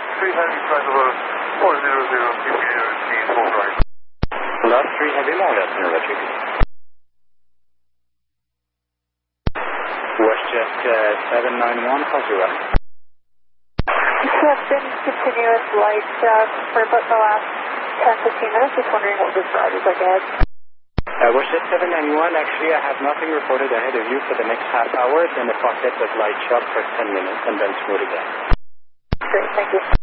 3 Heavy, flight over 400 speed 4 right. Last 3 Heavy, more less than electric. WestJet 791, how's your run? I've been continuous light for about the last 10-15 minutes. Just wondering what this route is like ahead. WestJet 791, actually I have nothing reported ahead of you for the next half hour, then the pocket with light shot for 10 minutes and then smooth again. Great, thank you.